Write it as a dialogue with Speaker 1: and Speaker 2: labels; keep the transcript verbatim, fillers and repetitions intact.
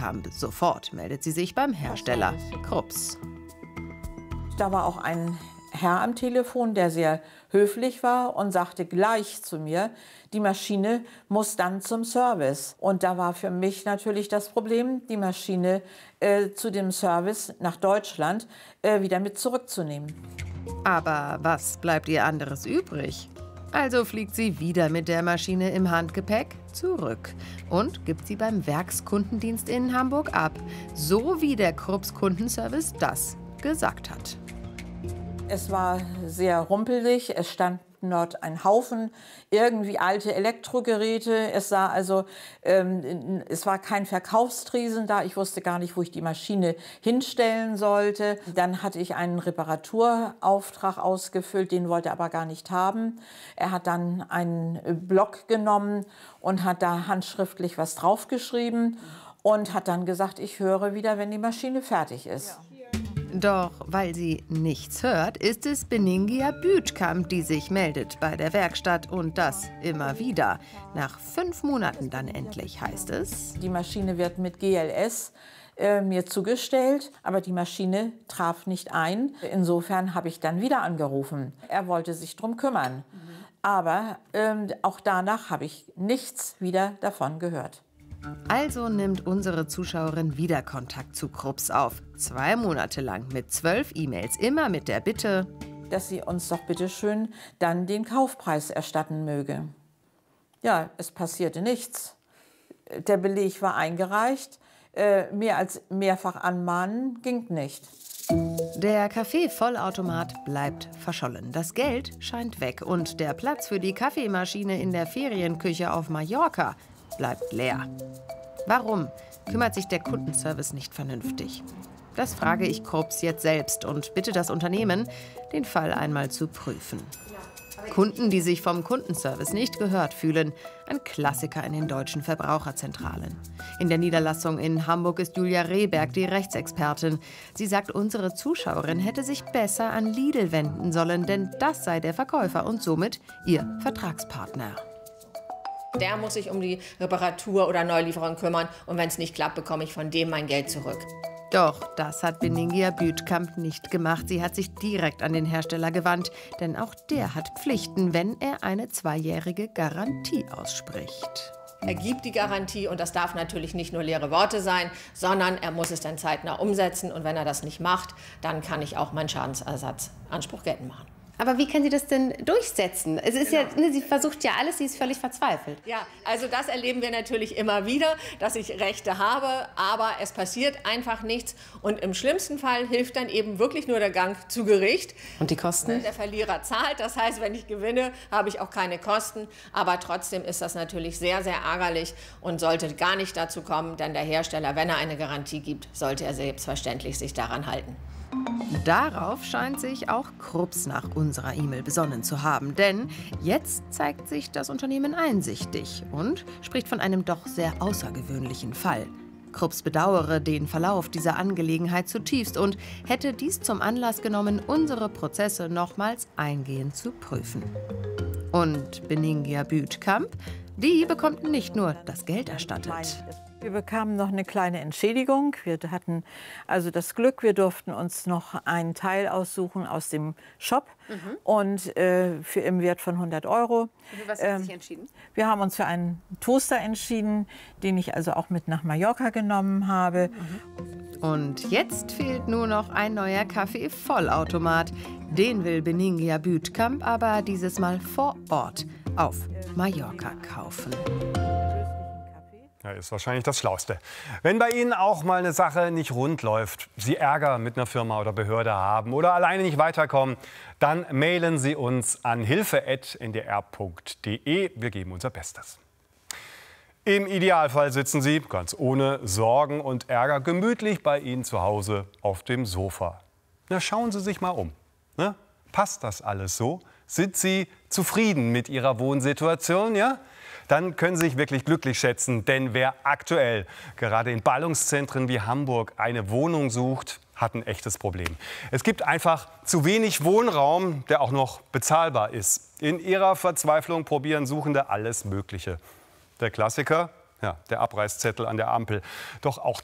Speaker 1: Bütkamp. Sofort meldet sie sich beim Hersteller Krups.
Speaker 2: Da war auch ein Herr am Telefon, der sehr höflich war und sagte gleich zu mir, die Maschine muss dann zum Service. Und da war für mich natürlich das Problem, die Maschine äh, zu dem Service nach Deutschland äh, wieder mit zurückzunehmen.
Speaker 1: Aber was bleibt ihr anderes übrig? Also fliegt sie wieder mit der Maschine im Handgepäck zurück und gibt sie beim Werkskundendienst in Hamburg ab, so wie der Krups Kundenservice das gesagt hat.
Speaker 2: Es war sehr rumpelig, es stand dort ein Haufen irgendwie alte Elektrogeräte. Es sah also, ähm, es war kein Verkaufstriesen da. Ich wusste gar nicht, wo ich die Maschine hinstellen sollte. Dann hatte ich einen Reparaturauftrag ausgefüllt, den wollte er aber gar nicht haben. Er hat dann einen Block genommen und hat da handschriftlich was draufgeschrieben und hat dann gesagt, ich höre wieder, wenn die Maschine fertig ist. Ja.
Speaker 1: Doch weil sie nichts hört, ist es Beningia Bütkamp, die sich meldet bei der Werkstatt und das immer wieder. Nach fünf Monaten dann endlich heißt es:
Speaker 2: Die Maschine wird mit G L S äh, mir zugestellt, aber die Maschine traf nicht ein. Insofern habe ich dann wieder angerufen. Er wollte sich drum kümmern, mhm. aber äh, auch danach habe ich nichts wieder davon gehört.
Speaker 1: Also nimmt unsere Zuschauerin wieder Kontakt zu Krups auf. Zwei Monate lang mit zwölf E-Mails, immer mit der Bitte,
Speaker 2: dass sie uns doch bitte schön dann den Kaufpreis erstatten möge. Ja, es passierte nichts. Der Beleg war eingereicht. Äh, mehr als mehrfach anmahnen ging nicht.
Speaker 1: Der Kaffee-Vollautomat bleibt verschollen. Das Geld scheint weg und der Platz für die Kaffeemaschine in der Ferienküche auf Mallorca bleibt leer. Warum kümmert sich der Kundenservice nicht vernünftig? Das frage ich Krups jetzt selbst und bitte das Unternehmen, den Fall einmal zu prüfen. Kunden, die sich vom Kundenservice nicht gehört fühlen, ein Klassiker in den deutschen Verbraucherzentralen. In der Niederlassung in Hamburg ist Julia Rehberg die Rechtsexpertin. Sie sagt, unsere Zuschauerin hätte sich besser an Lidl wenden sollen, denn das sei der Verkäufer und somit ihr Vertragspartner.
Speaker 3: Der muss sich um die Reparatur oder Neulieferung kümmern und wenn es nicht klappt, bekomme ich von dem mein Geld zurück.
Speaker 1: Doch das hat Beningia Bütkamp nicht gemacht. Sie hat sich direkt an den Hersteller gewandt, denn auch der hat Pflichten, wenn er eine zweijährige Garantie ausspricht.
Speaker 3: Er gibt die Garantie und das darf natürlich nicht nur leere Worte sein, sondern er muss es dann zeitnah umsetzen und wenn er das nicht macht, dann kann ich auch meinen Schadensersatzanspruch geltend machen.
Speaker 4: Aber wie kann sie das denn durchsetzen? Es ist genau. ja, ne, sie versucht ja alles, sie ist völlig verzweifelt.
Speaker 3: Ja, also das erleben wir natürlich immer wieder, dass ich Rechte habe, aber es passiert einfach nichts. Und im schlimmsten Fall hilft dann eben wirklich nur der Gang zu Gericht.
Speaker 4: Und die Kosten?
Speaker 3: Der Verlierer zahlt, das heißt, wenn ich gewinne, habe ich auch keine Kosten. Aber trotzdem ist das natürlich sehr, sehr ärgerlich und sollte gar nicht dazu kommen, denn der Hersteller, wenn er eine Garantie gibt, sollte er selbstverständlich sich daran halten.
Speaker 1: Darauf scheint sich auch Krups nach unserer E-Mail besonnen zu haben. Denn jetzt zeigt sich das Unternehmen einsichtig und spricht von einem doch sehr außergewöhnlichen Fall. Krups bedauere den Verlauf dieser Angelegenheit zutiefst und hätte dies zum Anlass genommen, unsere Prozesse nochmals eingehend zu prüfen. Und Beningia Bütkamp, die bekommt nicht nur das Geld erstattet.
Speaker 2: Wir bekamen noch eine kleine Entschädigung. Wir hatten also das Glück, wir durften uns noch einen Teil aussuchen aus dem Shop mhm. und äh, für im Wert von hundert Euro.
Speaker 4: Für was haben Sie sich entschieden?
Speaker 2: Wir haben uns für einen Toaster entschieden, den ich also auch mit nach Mallorca genommen habe.
Speaker 1: Mhm. Und jetzt fehlt nur noch ein neuer Kaffee-Vollautomat. Den will Beningia Bütkamp aber dieses Mal vor Ort auf Mallorca kaufen.
Speaker 5: Ja, ist wahrscheinlich das Schlauste. Wenn bei Ihnen auch mal eine Sache nicht rund läuft, Sie Ärger mit einer Firma oder Behörde haben oder alleine nicht weiterkommen, dann mailen Sie uns an hilfe at n d r punkt d e. Wir geben unser Bestes. Im Idealfall sitzen Sie ganz ohne Sorgen und Ärger gemütlich bei Ihnen zu Hause auf dem Sofa. Na, schauen Sie sich mal um. Ne? Passt das alles so? Sind Sie zufrieden mit Ihrer Wohnsituation? Ja? Dann können Sie sich wirklich glücklich schätzen, denn wer aktuell gerade in Ballungszentren wie Hamburg eine Wohnung sucht, hat ein echtes Problem. Es gibt einfach zu wenig Wohnraum, der auch noch bezahlbar ist. In ihrer Verzweiflung probieren Suchende alles Mögliche. Der Klassiker, ja, der Abreißzettel an der Ampel. Doch auch